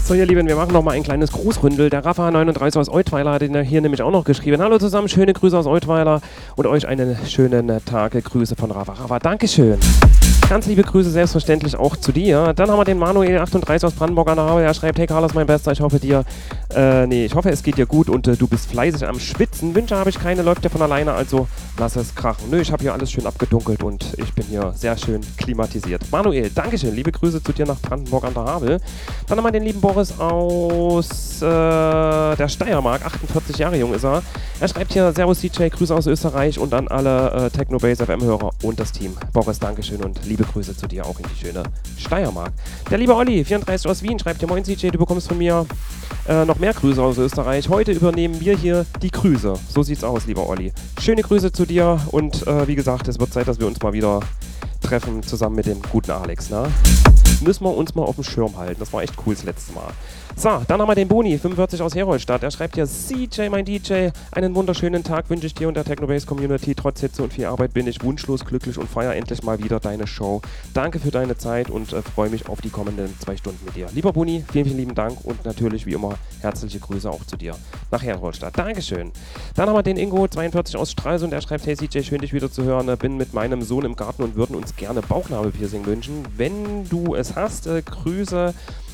So, ihr Lieben, wir machen noch mal ein kleines Grußründel. Der Rafa39 aus Eutweiler hat ihn hier nämlich auch noch geschrieben. Hallo zusammen, schöne Grüße aus Eutweiler und euch einen schönen Tag. Grüße von Rafa. Rafa, Dankeschön. Ganz liebe Grüße selbstverständlich auch zu dir. Dann haben wir den Manuel38 aus Brandenburg an der Havel. Er schreibt, hey Carlos, mein Bester, ich hoffe es geht dir gut und du bist fleißig am Schwitzen. Wünsche habe ich keine, läuft ja von alleine, also lass es krachen. Nö, ich habe hier alles schön abgedunkelt und ich bin hier sehr schön klimatisiert. Manuel, Dankeschön, liebe Grüße zu dir nach Brandenburg an der Havel. Dann haben wir den lieben Boris aus der Steiermark, 48 Jahre jung ist er. Er schreibt hier, Servus DJ, Grüße aus Österreich und an alle Technobase FM-Hörer und das Team. Boris, Dankeschön und liebe Grüße zu dir auch in die schöne Steiermark. Der liebe Olli, 34 aus Wien, schreibt hier, moin DJ, du bekommst von mir noch mehr Grüße aus Österreich. Heute übernehmen wir hier die Grüße. So sieht's aus, lieber Olli. Schöne Grüße zu dir und wie gesagt, es wird Zeit, dass wir uns mal wieder treffen, zusammen mit dem guten Alex, ne? Müssen wir uns mal auf dem Schirm halten. Das war echt cool das letzte Mal. So, dann haben wir den Boni, 45 aus Herolstadt. Er schreibt hier, CJ, mein DJ, einen wunderschönen Tag wünsche ich dir und der Technobase Community. Trotz Hitze und viel Arbeit bin ich wunschlos glücklich und feiere endlich mal wieder deine Show. Danke für deine Zeit und freue mich auf die kommenden 2 Stunden mit dir. Lieber Boni, vielen, vielen lieben Dank und natürlich wie immer herzliche Grüße auch zu dir nach Herolstadt. Dankeschön. Dann haben wir den Ingo, 42 aus Stralsund. Er schreibt, hey CJ, schön dich wieder zu hören. Bin mit meinem Sohn im Garten und würden uns gerne Bauchnabelpiercing wünschen. Wenn du es hast, Grüße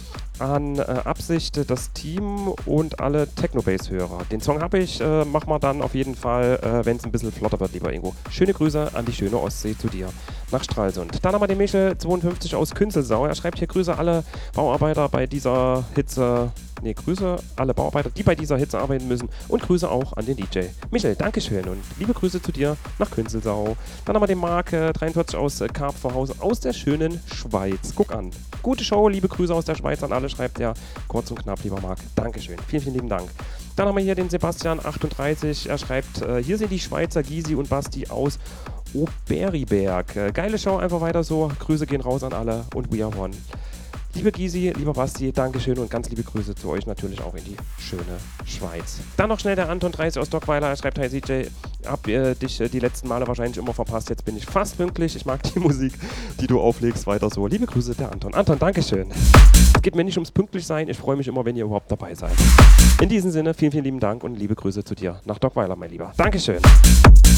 an Absicht, das Team und alle Technobase-Hörer. Den Song habe ich, machen wir dann auf jeden Fall, wenn es ein bisschen flotter wird, lieber Ingo. Schöne Grüße an die schöne Ostsee zu dir nach Stralsund. Dann haben wir den Michel, 52 aus Künzelsau. Er schreibt hier, Grüße alle Bauarbeiter bei dieser Hitze. Grüße alle Bauarbeiter, die bei dieser Hitze arbeiten müssen und Grüße auch an den DJ. Michel, Dankeschön und liebe Grüße zu dir nach Künzelsau. Dann haben wir den Marc, 43 aus Karpfenhaus aus der schönen Schweiz. Guck an. Gute Show, liebe Grüße aus der Schweiz an alle, schreibt er. Kurz und knapp, lieber Marc. Dankeschön. Vielen, vielen lieben Dank. Dann haben wir hier den Sebastian, 38. Er schreibt, hier sind die Schweizer Gysi und Basti aus Oberiberg. Geile Show, einfach weiter so. Grüße gehen raus an alle und we are one. Liebe Gysi, lieber Basti, Dankeschön und ganz liebe Grüße zu euch natürlich auch in die schöne Schweiz. Dann noch schnell der Anton 30 aus Dockweiler. Er schreibt, hi CJ, hab dich die letzten Male wahrscheinlich immer verpasst. Jetzt bin ich fast pünktlich. Ich mag die Musik, die du auflegst. Weiter so. Liebe Grüße, der Anton. Anton, Dankeschön. Es geht mir nicht ums Pünktlichsein. Ich freue mich immer, wenn ihr überhaupt dabei seid. In diesem Sinne, vielen, vielen lieben Dank und liebe Grüße zu dir nach Dockweiler, mein Lieber. Dankeschön.